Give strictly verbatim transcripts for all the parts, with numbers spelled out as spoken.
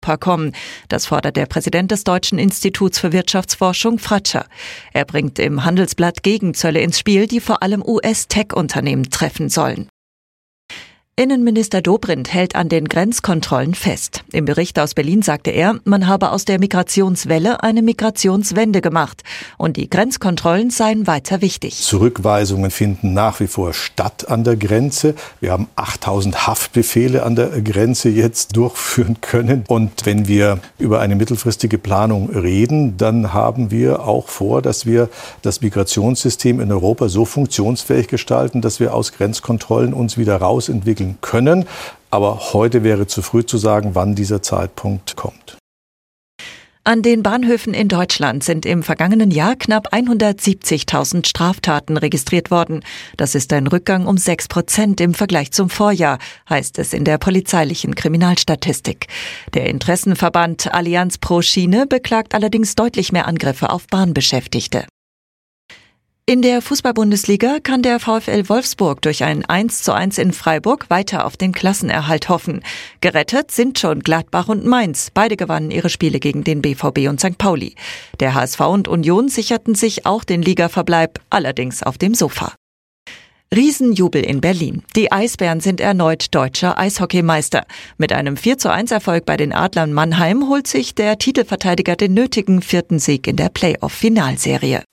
Europa kommen. Das fordert der Präsident des Deutschen Instituts für Wirtschaftsforschung, Fratscher. Er bringt im Handelsblatt Gegenzölle ins Spiel, die vor allem U S-Tech-Unternehmen treffen sollen. Innenminister Dobrindt hält an den Grenzkontrollen fest. Im Bericht aus Berlin sagte er, man habe aus der Migrationswelle eine Migrationswende gemacht und die Grenzkontrollen seien weiter wichtig. Zurückweisungen finden nach wie vor statt an der Grenze. Wir haben achttausend Haftbefehle an der Grenze jetzt durchführen können. Und wenn wir über eine mittelfristige Planung reden, dann haben wir auch vor, dass wir das Migrationssystem in Europa so funktionsfähig gestalten, dass wir aus Grenzkontrollen uns wieder rausentwickeln können. Aber heute wäre zu früh zu sagen, wann dieser Zeitpunkt kommt. An den Bahnhöfen in Deutschland sind im vergangenen Jahr knapp hundertsiebzigtausend Straftaten registriert worden. Das ist ein Rückgang um sechs Prozent im Vergleich zum Vorjahr, heißt es in der polizeilichen Kriminalstatistik. Der Interessenverband Allianz pro Schiene beklagt allerdings deutlich mehr Angriffe auf Bahnbeschäftigte. In der Fußball-Bundesliga kann der VfL Wolfsburg durch ein eins zu eins in Freiburg weiter auf den Klassenerhalt hoffen. Gerettet sind schon Gladbach und Mainz. Beide gewannen ihre Spiele gegen den B V B und Sankt Pauli. Der H S V und Union sicherten sich auch den Ligaverbleib, allerdings auf dem Sofa. Riesenjubel in Berlin. Die Eisbären sind erneut deutscher Eishockeymeister. Mit einem vier zu eins Erfolg bei den Adlern Mannheim holt sich der Titelverteidiger den nötigen vierten Sieg in der Playoff-Finalserie.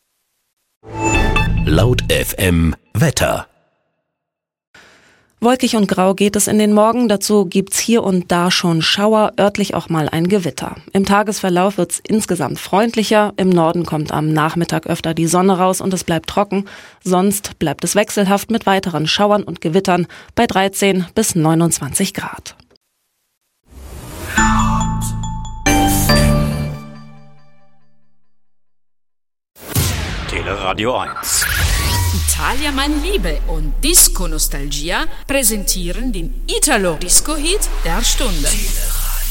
Laut F M Wetter. Wolkig und grau geht es in den Morgen. Dazu gibt's hier und da schon Schauer, örtlich auch mal ein Gewitter. Im Tagesverlauf wird's insgesamt freundlicher. Im Norden kommt am Nachmittag öfter die Sonne raus und es bleibt trocken. Sonst bleibt es wechselhaft mit weiteren Schauern und Gewittern bei dreizehn bis neunundzwanzig Grad. Radio eins. Italia mein Liebe und Disco Nostalgia präsentieren den Italo-Disco-Hit der Stunde.